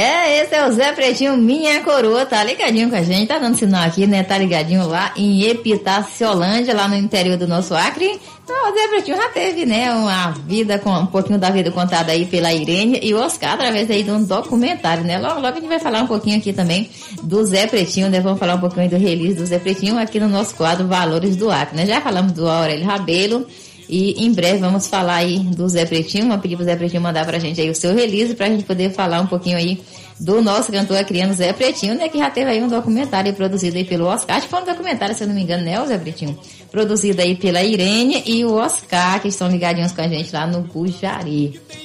Esse é o Zé Pretinho, minha coroa, tá ligadinho com a gente, tá dando sinal aqui, né, tá ligadinho lá em Epitaciolândia, lá no interior do nosso Acre. Então, o Zé Pretinho já teve, né, um pouquinho da vida contada aí pela Irene e o Oscar, através aí de um documentário, né, logo a gente vai falar um pouquinho aqui também do Zé Pretinho, né, vamos falar um pouquinho aí do release do Zé Pretinho aqui no nosso quadro Valores do Acre, né, já falamos do Aurélio Rabelo. E em breve vamos falar aí do Zé Pretinho, vou pedir pro Zé Pretinho mandar pra gente aí o seu release, pra gente poder falar um pouquinho aí do nosso cantor acriano Zé Pretinho, né, que já teve aí um documentário produzido aí pelo Oscar, acho que foi um documentário, se eu não me engano, né, o Zé Pretinho, produzido aí pela Irene e o Oscar, que estão ligadinhos com a gente lá no Bujari.